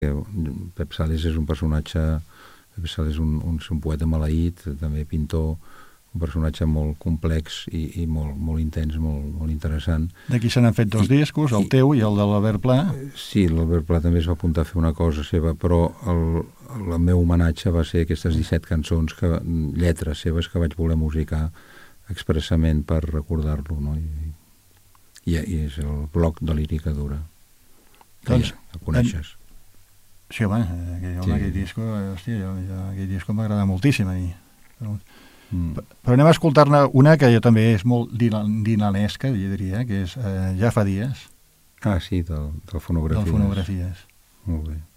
Pep Sales és un personatge, Pep Sales és un poeta maleït, també pintor, un personatge molt complex i molt intens, molt interessant. D'aquí se n'han fet 2 discos, el teu i el de l'Albert Pla. Sí, l'Albert Pla també es va apuntar a fer una cosa seva, però el meu homenatge va ser aquestes 17 cançons, lletres seves que vaig voler musicar expressament per recordar-lo, no? I és el bloc de Lírica Dura, que doncs, ja el coneixes. Sí, home, aquell disco, hòstia, aquell disco m'agrada moltíssim a mi. Però anem a escoltar-ne una que jo també és molt dinanesca, jo diria, que és Ja fa dies. Ah, sí, del Fonografies. Del Fonografies. Molt bé.